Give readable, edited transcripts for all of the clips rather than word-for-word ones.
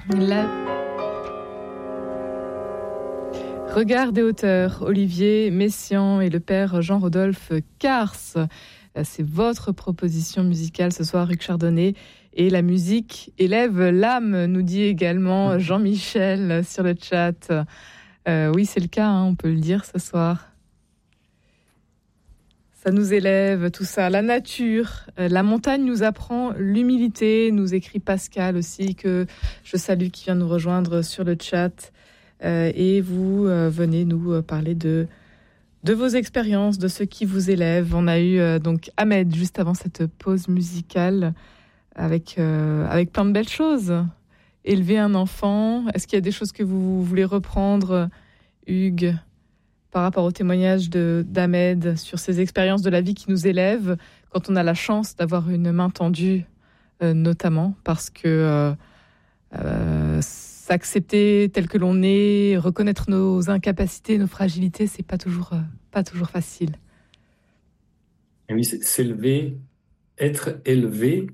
La... Regard des hauteurs, Olivier Messiaen et le père Jean-Rodolphe Cars. C'est votre proposition musicale ce soir, Hugues Chardonnay. Et la musique élève l'âme, nous dit également Jean-Michel sur le chat. Oui, c'est le cas, on peut le dire ce soir. Ça nous élève, tout ça. La nature, la montagne nous apprend l'humilité, nous écrit Pascal aussi, que je salue, qui vient nous rejoindre sur le chat. Et vous venez nous parler de vos expériences, de ce qui vous élève. On a eu donc Ahmed juste avant cette pause musicale avec plein de belles choses. Élever un enfant. Est-ce qu'il y a des choses que vous voulez reprendre, Hugues, par rapport au témoignage d'Ahmed sur ses expériences de la vie qui nous élèvent, quand on a la chance d'avoir une main tendue, notamment parce que s'accepter tel que l'on est, reconnaître nos incapacités, nos fragilités, c'est pas toujours facile. Et oui, s'élever, être élevé,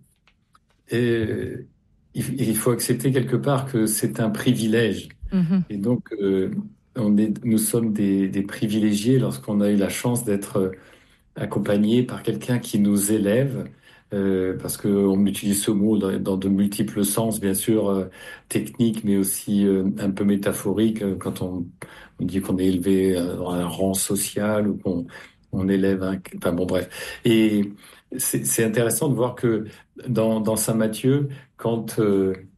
il faut accepter quelque part que c'est un privilège. Mm-hmm. Et donc, nous sommes des privilégiés lorsqu'on a eu la chance d'être accompagné par quelqu'un qui nous élève, parce qu'on utilise ce mot dans de multiples sens, bien sûr, technique, mais aussi un peu métaphorique, quand on dit qu'on est élevé dans un rang social ou qu'on élève un... Enfin bon, bref. Et c'est intéressant de voir que dans Saint Matthieu, quand